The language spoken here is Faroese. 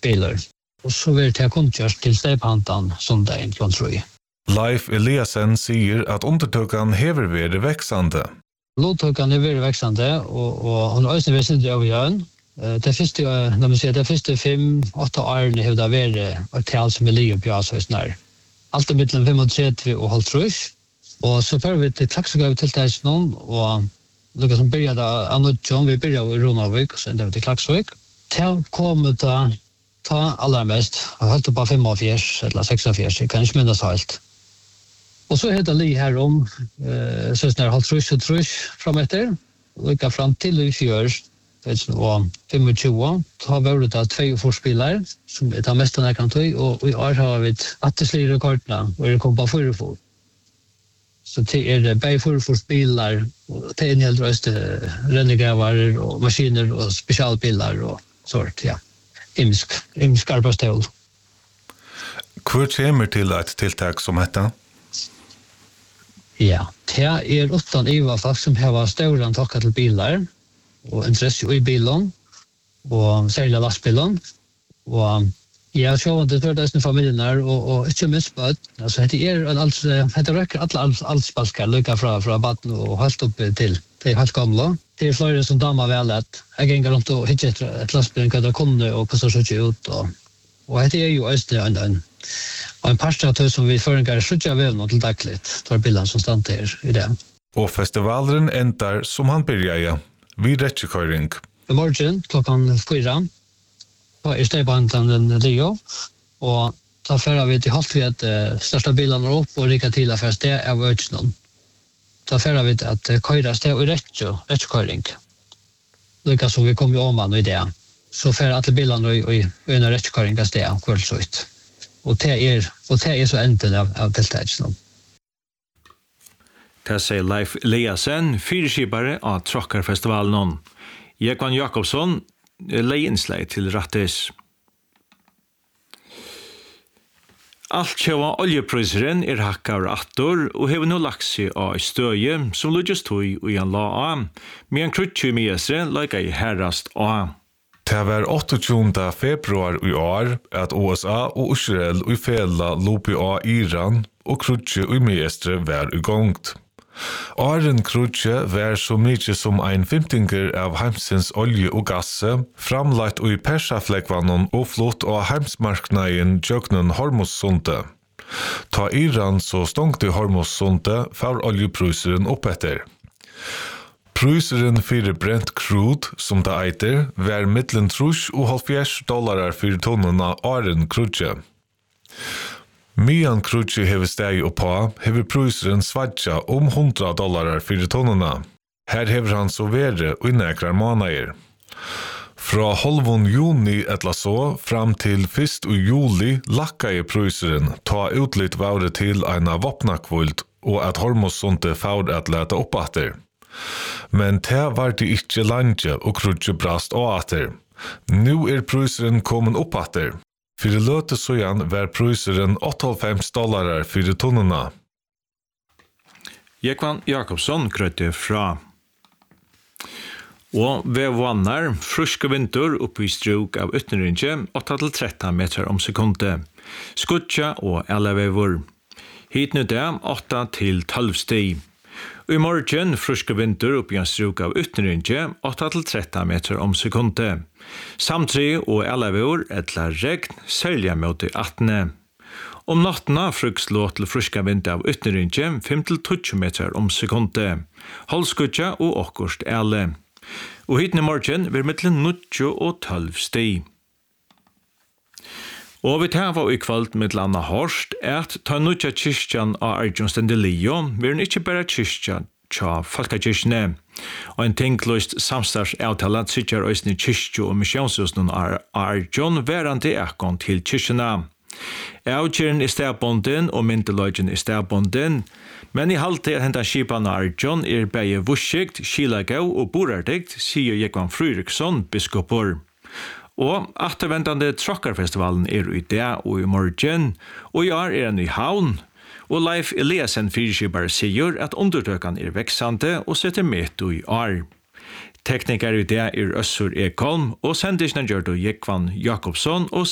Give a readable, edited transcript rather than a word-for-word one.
spiller. Og så vil det kunnkjørs til Steipantan sondagen kl. 3. Leif Eliasen sier at undertøkken hever vært veksande. Lodtøkken er vært veksande, og han har også vært sinne over gjøren. Det første 5-8 årene har det vært et tal som er livet på Asøysnær. Alt er mellom 35 og 50. Og så fører vi til Klaksegøy til Teisnon, og noe som begynte av Nudjon, vi begynte i Ronavik, og så enda vi til Klaksvik. Til kom det ta aller mest, jeg holdt på 45 eller 46, jeg kan ikke minnes helt. Og så heter det her om, Søsner Haltrus og Trus fremetter, og gikk fram til i fjør, og 25, da var det 2 spillere, som er det meste jeg kan ta, og i år har vi 8 rekordene, og det kom på 4 for. Så det er bare 4 biler, og det er en hel røst rennegraver og maskiner og spesialbiler og sånt, ja. Imsk arbeidstøl. Hvor kommer til et tiltak som dette? Ja, det er 8 IVA-folk som har større antakket til biler, og interesse i bilen, og særlig lastbilen, og ja, så det tror det er familien her, og ikke minst bøtt. Altså, det røkker alle spalsker, lykker fra baden og helt opp til det er helt gamle. Det er flere som damer vel at jeg ganger rundt og hittet et lastbil, hva det kunne, og hvordan det ser ut. Og det er jo også en parstratøy som vi føringer skjøtja vel noe til daglig, tar bilene som stand her i det. Og festivalen endar som han begynner, vid rettjekøring. I morgen klokken 4, da er Steipantan Leo, og da fører vi til Haltviet største bilene opp og rikker til for sted av Øtsnån. Da fører vi til at køyre sted i rettjekøring. Lykke som vi kom jo om i det. Så fører alle bilene i en rettjekøring av sted kveldsøyt. Og det er så enden av tiltakelsen. Det sier Leif Eliasen, 4-skipare av Tråkkarfestivalen. Jekvan Jakobsson, leiinnslag til Rattis. Alt kjøva oljepriseren er hakka av attor og hever nå lagt seg av støye som lugges tog og igjen la av, men krutju mesre laga i herrast av. Det var 28. februar i år at USA og Israel i fela lopi av Iran og krutju i mestre var i gongt. Åren krutje var så mykje som ein 15 av heimsins olje og gasse, framlagt i Persaflekkvannen og flott av heimsmarknaden Jøgnen Hormuzsunde. Ta Iran så stongte Hormuzsunde for oljepruseren opp etter. Pruseren for brent crude, som det eiter, var mittlen $70 for tonnen av åren krutje. Mian krutje hever steg oppa, hever pruseren svadja om $100 for tonnene. Her hever han så vere og nekrar måneder. Fra halvun juni etla så, fram til 1. juli lakka i pruseren, ta utlitt vare til eina vopnakvult og at Hormuzsunde faur at leta oppater. Men te var det ikkje landje og krutje brast åater. Nu er pruseren kommen oppater. For løte søyan var pruseren $98 for tonnene. Jekvan Jakobsson krøtte fra. Og ved vannar, fruske vinter oppe i struk av utenrinje, 8-13 meter om sekundet. Skutja og elevevor. Hit nu det 8-12 stig. Og i morgen fruske vinter oppe i en struk av utenrinje, 8-13 meter om sekundet. Samtri og elevor etla regn, særlig mot i 18. Om nattena frukslå til fruska vinter av utenrinje, 5-20 meter om sekundet. Halskutja og okkurst ele. Og hit i morgen vil mittelen 9 og 12 stig. Og vi tar i kvalt med landa Horst at ta nutja kyrkjan av Arjun Stendelio vil ikke bare kyrkjan tja Falkakyrkjene. Og en tingløst samstagsavtalat sitter òsne kyrkjo og misjonshusnen av Arjun verande ekon til kyrkjene. Avkjøren i stedbonden og myndeløgjen i stedbonden, men i halte at hentan skipan av Arjun er beie vussikt, skilagau og borardikt, sier Jekvan Fryriksson, biskopor. Og attervendande Tråkkarfestivalen er i dag og i morgen, og i år er han i havn, og Leif Eliasen 4-skipare sier at undertøkene er veksande og setter med i år. Tekniker i dag er Øssur Ekholm, og sendisene gjør det Jekvan Jakobsson og